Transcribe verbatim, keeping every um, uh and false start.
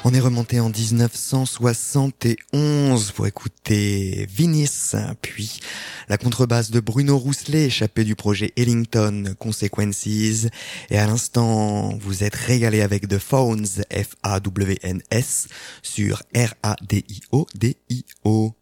On est remonté en dix-neuf cent soixante et onze pour écouter Vinis, puis la contrebasse de Bruno Rousselet échappée du projet Ellington Consequences, et à l'instant vous êtes régalé avec The Fawns, F A W N S, sur R A D I O D I O.